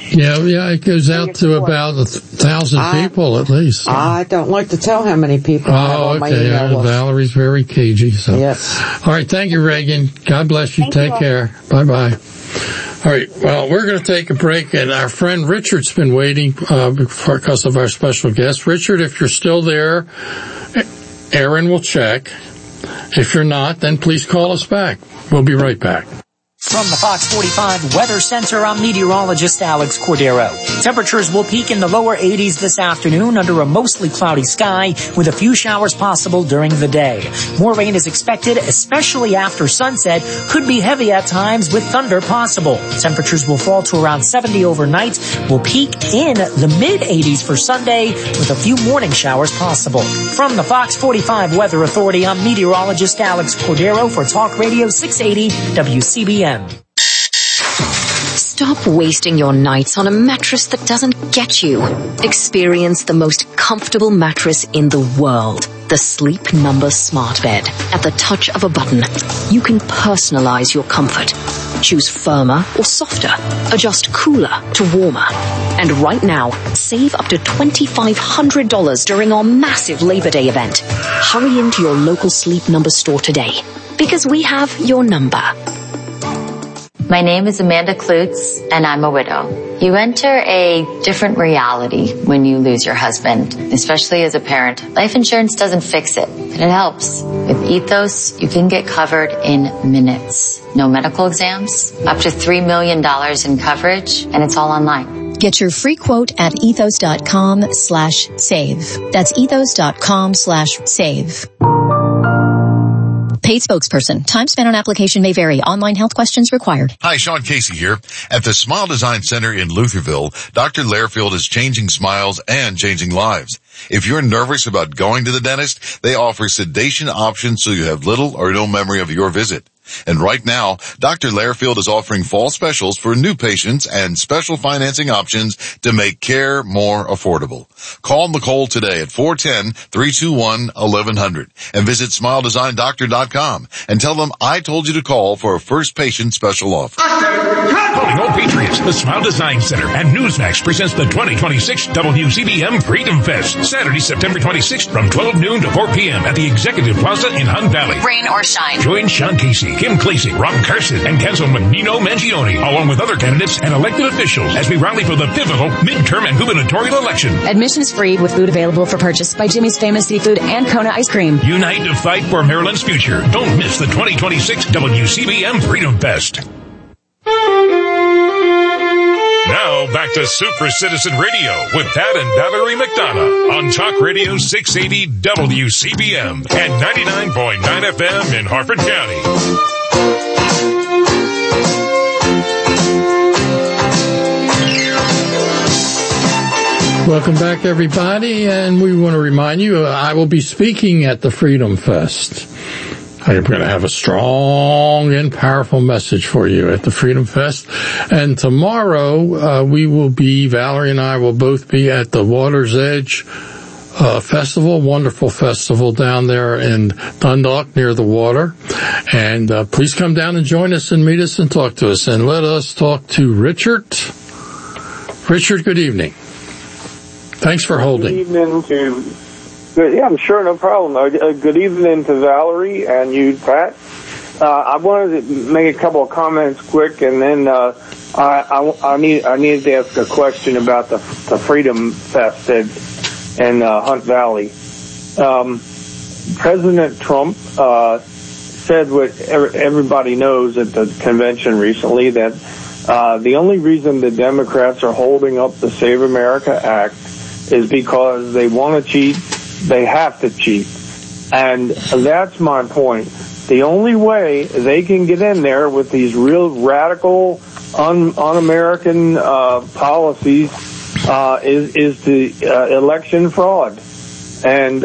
Yeah, it goes out to about 1,000 people at least. So. I don't like to tell how many people I have on my email list. Valerie's very cagey. So. Yes. All right, thank you, Reagan. God bless you. Take care. Bye-bye. All right, well, we're going to take a break, and our friend Richard's been waiting because of our special guest. Richard, if you're still there, Aaron will check. If you're not, then please call us back. We'll be right back. From the Fox 45 Weather Center, I'm meteorologist Alex Cordero. Temperatures will peak in the lower 80s this afternoon under a mostly cloudy sky with a few showers possible during the day. More rain is expected, especially after sunset. Could be heavy at times with thunder possible. Temperatures will fall to around 70 overnight. Will peak in the mid-80s for Sunday with a few morning showers possible. From the Fox 45 Weather Authority, I'm meteorologist Alex Cordero for Talk Radio 680 WCBM. Stop wasting your nights on a mattress that doesn't get you. Experience the most comfortable mattress in the world. The Sleep Number Smart Bed. At the touch of a button, you can personalize your comfort. Choose firmer or softer. Adjust cooler to warmer. And right now, save up to $2,500 during our massive Labor Day event. Hurry into your local Sleep Number store today, because we have your number. My name is Amanda Klutz, and I'm a widow. You enter a different reality when you lose your husband, especially as a parent. Life insurance doesn't fix it, but it helps. With Ethos, you can get covered in minutes. No medical exams, up to $3 million in coverage, and it's all online. Get your free quote at ethos.com/save. That's ethos.com/save. Paid spokesperson. Time spent on application may vary. Online health questions required. Hi, Sean Casey here. At the Smile Design Center in Lutherville, Dr. Lairfield is changing smiles and changing lives. If you're nervous about going to the dentist, they offer sedation options so you have little or no memory of your visit. And right now, Dr. Lairfield is offering fall specials for new patients and special financing options to make care more affordable. Call Nicole today at 410-321-1100 and visit SmileDesignDoctor.com and tell them I told you to call for a first patient special offer. Calling all Patriots, the Smile Design Center and Newsmax presents the 2026 WCBM Freedom Fest. Saturday, September 26th from 12 noon to 4 p.m. at the Executive Plaza in Hunt Valley. Rain or shine. Join Sean Casey, Kim Clasey, Rob Carson, and Councilman Nino Mangione, along with other candidates and elected officials as we rally for the pivotal midterm and gubernatorial election. Admission is free with food available for purchase by Jimmy's Famous Seafood and Kona Ice Cream. Unite to fight for Maryland's future. Don't miss the 2026 WCBM Freedom Fest. Now back to Super Citizen Radio with Pat and Valerie McDonough on Talk Radio 680 WCBM and 99.9 FM in Harford County. Welcome back, everybody, and we want to remind you I will be speaking at the Freedom Fest. I'm going to have a strong and powerful message for you at the Freedom Fest. And tomorrow, Valerie and I will both be at the Water's Edge festival, wonderful festival down there in Dundalk near the water. And please come down and join us and meet us and talk to us. And let us talk to Richard. Richard, good evening. Thanks for holding. Good evening to... Yeah, I'm sure, no problem. Good evening to Valerie and you, Pat. I wanted to make a couple of comments quick, and then I needed to ask a question about the Freedom Fest in Hunt Valley. President Trump said what everybody knows at the convention recently, that the only reason the Democrats are holding up the Save America Act is because they want to cheat. They have to cheat. And that's my point. The only way they can get in there with these real radical, un-American policies is the election fraud. And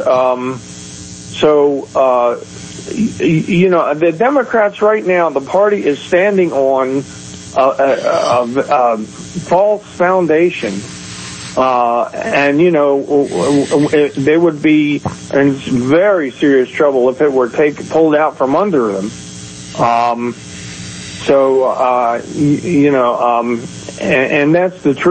the Democrats right now, the party is standing on a false foundation. They would be in very serious trouble if it were pulled out from under them. And that's the truth.